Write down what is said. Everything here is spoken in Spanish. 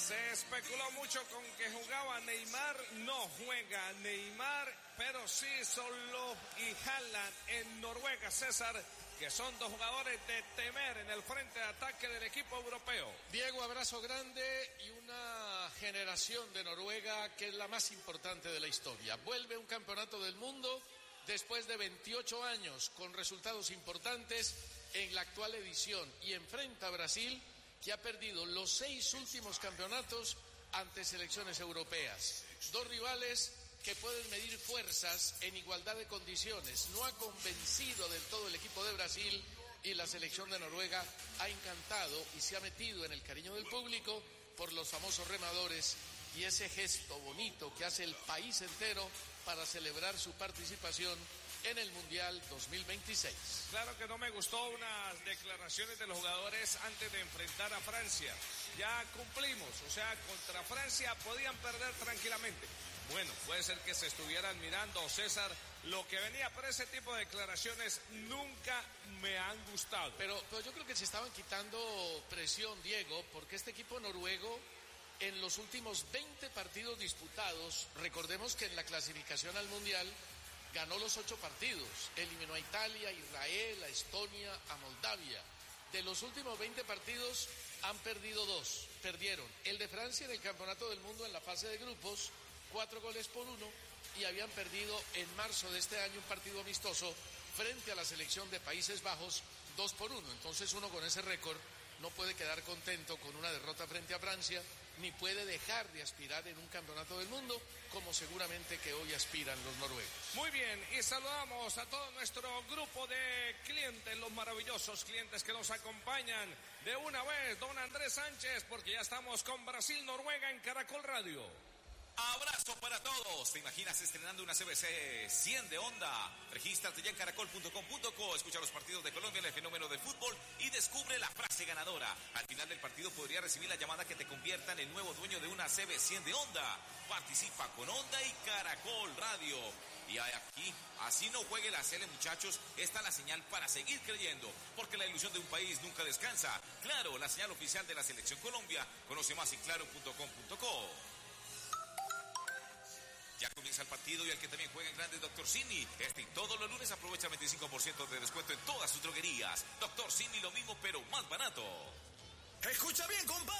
Se especuló mucho con que jugaba Neymar, no juega Neymar, pero sí Solo y Haaland en Noruega, César, que son dos jugadores de temer en el frente de ataque del equipo europeo. Diego, abrazo grande y una generación de Noruega que es la más importante de la historia. Vuelve un campeonato del mundo después de 28 años con resultados importantes en la actual edición y enfrenta a Brasil, que ha perdido los 6 últimos campeonatos ante selecciones europeas. Dos rivales que pueden medir fuerzas en igualdad de condiciones. No ha convencido del todo el equipo de Brasil y la selección de Noruega ha encantado y se ha metido en el cariño del público por los famosos remadores y ese gesto bonito que hace el país entero para celebrar su participación en el Mundial 2026. Claro que no me gustó unas declaraciones de los jugadores antes de enfrentar a Francia. Ya cumplimos, o sea, contra Francia podían perder tranquilamente. Bueno, puede ser que se estuvieran mirando, César, lo que venía, pero ese tipo de declaraciones nunca me han gustado. Pero yo creo que se estaban quitando presión, Diego, porque este equipo noruego, en los últimos 20 partidos disputados, recordemos que en la clasificación al Mundial ganó los 8 partidos, eliminó a Italia, a Israel, a Estonia, a Moldavia. De los últimos 20 partidos han perdido 2, perdieron el de Francia en el Campeonato del Mundo en la fase de grupos, 4-1, y habían perdido en marzo de este año un partido amistoso frente a la selección de Países Bajos, 2-1. Entonces uno con ese récord no puede quedar contento con una derrota frente a Francia, ni puede dejar de aspirar en un campeonato del mundo, como seguramente que hoy aspiran los noruegos. Muy bien, y saludamos a todo nuestro grupo de clientes, los maravillosos clientes que nos acompañan de una vez, don Andrés Sánchez, porque ya estamos con Brasil-Noruega en Caracol Radio. Abrazo para todos. ¿Te imaginas estrenando una CBC 100 de Onda? Regístrate ya en caracol.com.co, escucha los partidos de Colombia en el fenómeno del fútbol y descubre la frase ganadora. Al final del partido podría recibir la llamada que te convierta en el nuevo dueño de una CB 100 de Onda. Participa con Onda y Caracol Radio. Y aquí, así no juegue la Cele, muchachos, está la señal para seguir creyendo, porque la ilusión de un país nunca descansa. Claro, la señal oficial de la Selección Colombia. Conoce más en claro.com.co. Ya comienza el partido y el que también juega en grande, Dr. Simi. Este y todos los lunes aprovecha 25% de descuento en todas sus droguerías. Dr. Simi, lo mismo pero más barato. Escucha bien, compadre.